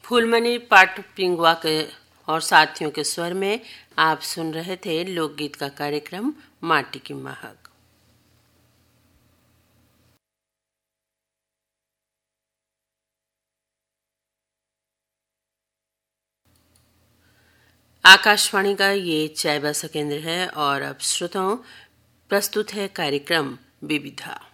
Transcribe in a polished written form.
फूलमणि पाठ पिंगवा के और साथियों के स्वर में आप सुन रहे थे लोकगीत का कार्यक्रम माटी की महक। आकाशवाणी का ये चायबासा केंद्र है और अब श्रोताओं प्रस्तुत है कार्यक्रम विविधा।